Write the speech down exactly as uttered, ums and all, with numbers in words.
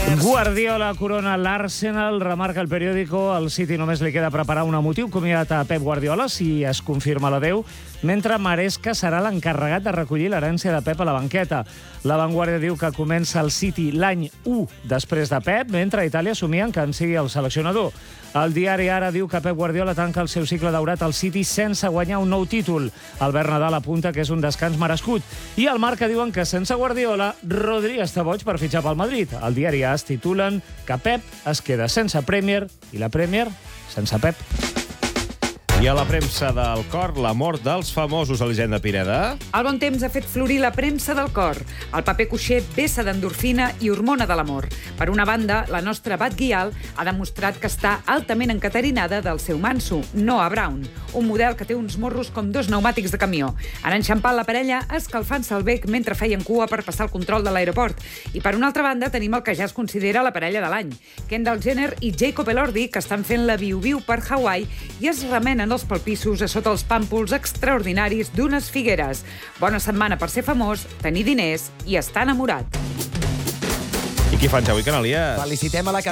Guardiola corona l'Arsenal, remarca el periòdico. Al City només li queda preparar un emotiu comiat a Pep Guardiola, si es confirma l'adeu, mentre Maresca serà l'encarregat de recollir l'herència de Pep a la banqueta. La Vanguardia diu que comença el City l'any u després de Pep, mentre a Itàlia somien que en sigui el seleccionador. El diari Ara diu que Pep Guardiola tanca el seu cicle daurat al City sense guanyar un nou títol. Albert Nadal apunta que és un descans merescut. I al Marca diuen que sense Guardiola, Rodri està boig per fitxar pel Madrid. El diari AS titulen que Pep es queda sense Premier i la Premier sense Pep. I a la premsa del cor, la mort dels famosos, Elisenda Pineda. El bon temps ha fet florir la premsa del cor. El paper cuixer vessa d'endorfina i hormona de l'amor. Per una banda, la nostra Bat Guial ha demostrat que està altament encaterinada del seu manso, Noah Brown, un model que té uns morros com dos pneumàtics de camió. Han enxampat la parella escalfant-se el bec mentre feien cua per passar el control de l'aeroport. I per una altra banda, tenim el que ja es considera la parella de l'any. Kendall Jenner i Jacob Elordi, que estan fent la viu-viu per Hawaii i es remenen els palpissos a sota els pàmpols extraordinaris d'unes figueres. Bona setmana per ser famós, tenir diners i estar enamorat. I qui fan avui, Canalies? Felicitem a la